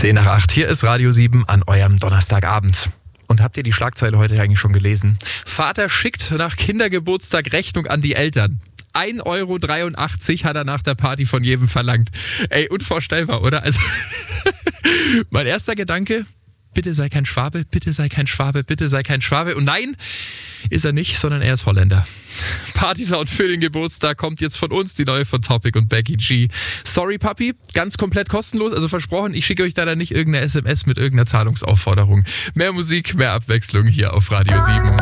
7:10. Hier ist Radio 7 an eurem Donnerstagabend. Und habt ihr die Schlagzeile heute eigentlich schon gelesen? Vater schickt nach Kindergeburtstag Rechnung an die Eltern. 1,83 € hat er nach der Party von jedem verlangt. Ey, unvorstellbar, oder? Also, mein erster Gedanke, bitte sei kein Schwabe, bitte sei kein Schwabe, bitte sei kein Schwabe. Und nein, ist er nicht, sondern er ist Holländer. Partysound für den Geburtstag kommt jetzt von uns, die neue von Topic und Becky G. Sorry, Papi, ganz komplett kostenlos, also versprochen, ich schicke euch da nicht irgendeine SMS mit irgendeiner Zahlungsaufforderung. Mehr Musik, mehr Abwechslung hier auf Radio 7.